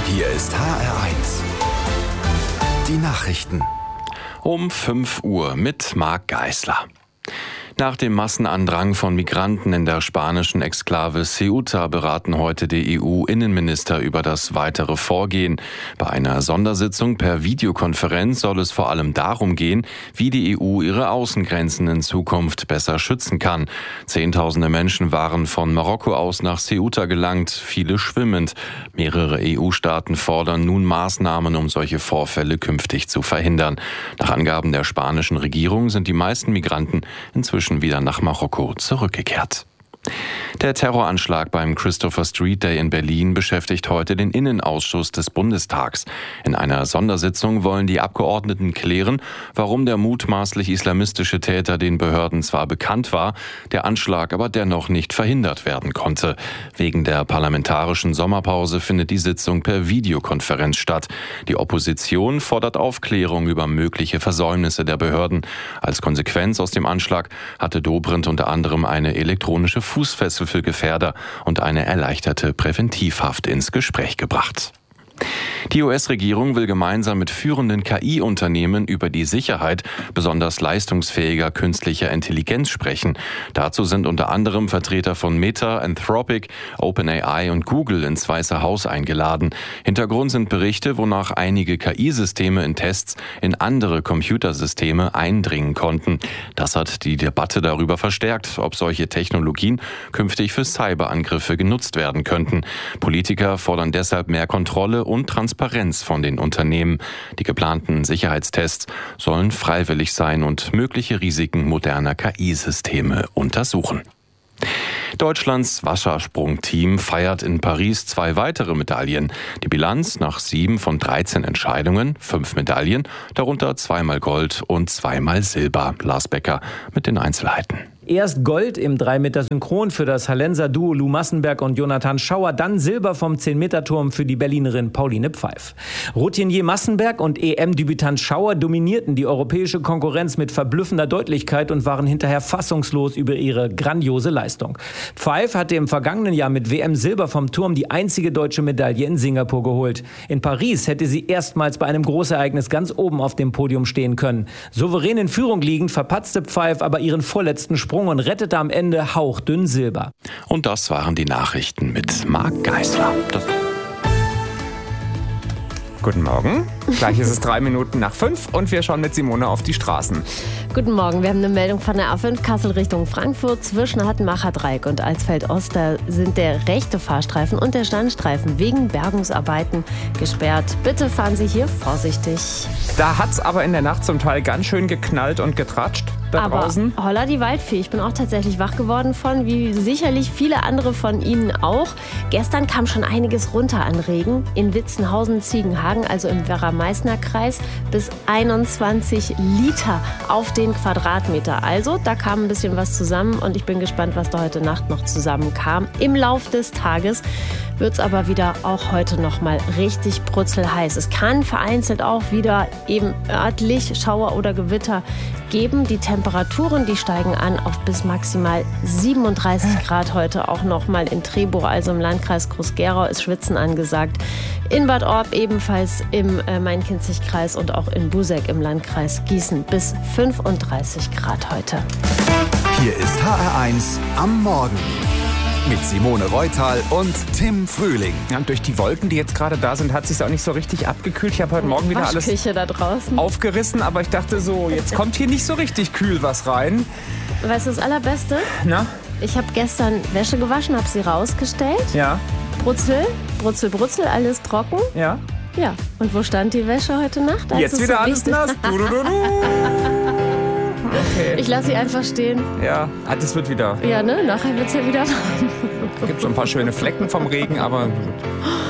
Hier ist HR1. Die Nachrichten. Um 5 Uhr mit Marc Geisler. Nach dem Massenandrang von Migranten in der spanischen Exklave Ceuta beraten heute die EU-Innenminister über das weitere Vorgehen. Bei einer Sondersitzung per Videokonferenz soll es vor allem darum gehen, wie die EU ihre Außengrenzen in Zukunft besser schützen kann. Zehntausende Menschen waren von Marokko aus nach Ceuta gelangt, viele schwimmend. Mehrere EU-Staaten fordern nun Maßnahmen, um solche Vorfälle künftig zu verhindern. Nach Angaben der spanischen Regierung sind die meisten Migranten inzwischen wieder nach Marokko zurückgekehrt. Der Terroranschlag beim Christopher Street Day in Berlin beschäftigt heute den Innenausschuss des Bundestags. In einer Sondersitzung wollen die Abgeordneten klären, warum der mutmaßlich islamistische Täter den Behörden zwar bekannt war, der Anschlag aber dennoch nicht verhindert werden konnte. Wegen der parlamentarischen Sommerpause findet die Sitzung per Videokonferenz statt. Die Opposition fordert Aufklärung über mögliche Versäumnisse der Behörden. Als Konsequenz aus dem Anschlag hatte Dobrindt unter anderem eine elektronische Fußfessel für Gefährder und eine erleichterte Präventivhaft ins Gespräch gebracht. Die US-Regierung will gemeinsam mit führenden KI-Unternehmen über die Sicherheit besonders leistungsfähiger künstlicher Intelligenz sprechen. Dazu sind unter anderem Vertreter von Meta, Anthropic, OpenAI und Google ins Weiße Haus eingeladen. Hintergrund sind Berichte, wonach einige KI-Systeme in Tests in andere Computersysteme eindringen konnten. Das hat die Debatte darüber verstärkt, ob solche Technologien künftig für Cyberangriffe genutzt werden könnten. Politiker fordern deshalb mehr Kontrolle und Transparenz von den Unternehmen. Die geplanten Sicherheitstests sollen freiwillig sein und mögliche Risiken moderner KI-Systeme untersuchen. Deutschlands Wassersprungteam feiert in Paris 2 weitere Medaillen. Die Bilanz nach 7 von 13 Entscheidungen, 5 Medaillen, darunter 2-mal Gold und 2-mal Silber. Lars Becker mit den Einzelheiten. Erst Gold im 3-Meter-Synchron für das Hallenser Duo Lou Massenberg und Jonathan Schauer, dann Silber vom 10-Meter-Turm für die Berlinerin Pauline Pfeif. Routinier Massenberg und EM-Debütant Schauer dominierten die europäische Konkurrenz mit verblüffender Deutlichkeit und waren hinterher fassungslos über ihre grandiose Leistung. Pfeif hatte im vergangenen Jahr mit WM-Silber vom Turm die einzige deutsche Medaille in Singapur geholt. In Paris hätte sie erstmals bei einem Großereignis ganz oben auf dem Podium stehen können. Souverän in Führung liegend verpatzte Pfeif aber ihren vorletzten Sprung und rettete am Ende hauchdünn Silber. Und das waren die Nachrichten mit Marc Geisler. Guten Morgen. Gleich ist es 3 Minuten nach 5 und wir schauen mit Simone auf die Straßen. Guten Morgen, wir haben eine Meldung von der A5 Kassel Richtung Frankfurt. Zwischen Hattenmacher Dreieck und Alsfeld-Ost, da sind der rechte Fahrstreifen und der Standstreifen wegen Bergungsarbeiten gesperrt. Bitte fahren Sie hier vorsichtig. Da hat's aber in der Nacht zum Teil ganz schön geknallt und getratscht da draußen. Aber holla die Waldfee, ich bin auch tatsächlich wach geworden von, wie sicherlich viele andere von Ihnen auch. Gestern kam schon einiges runter an Regen. In Witzenhausen-Ziegenhagen, also im Werra-Meißner-Kreis, bis 21 Liter auf den Quadratmeter. Also, da kam ein bisschen was zusammen und ich bin gespannt, was da heute Nacht noch zusammenkam. Im Lauf des Tages wird es aber wieder auch heute noch mal richtig brutzelheiß. Es kann vereinzelt auch wieder eben örtlich Schauer oder Gewitter geben. Die Temperaturen, die steigen an auf bis maximal 37 Grad heute auch noch mal in Trebow, also im Landkreis Groß-Gerau, ist Schwitzen angesagt. In Bad Orb ebenfalls im Main-Kinzig-Kreis und auch in Buseck im Landkreis Gießen bis 35 Grad heute. Hier ist HR1 am Morgen. Mit Simone Reutal und Tim Frühling. Ja, und durch die Wolken, die jetzt gerade da sind, hat es sich auch nicht so richtig abgekühlt. Ich habe heute Morgen wieder alles da draußen aufgerissen, aber ich dachte so, jetzt kommt hier nicht so richtig kühl was rein. Weißt du das Allerbeste? Na? Ich habe gestern Wäsche gewaschen, habe sie rausgestellt. Ja. Brutzel, alles trocken. Ja. Ja. Und wo stand die Wäsche heute Nacht? Jetzt wieder alles nass. Okay. Ich lasse sie einfach stehen. Ja, das wird wieder. Ja, ne? Nachher wird es ja wieder warm. Es gibt so ein paar schöne Flecken vom Regen, aber gut.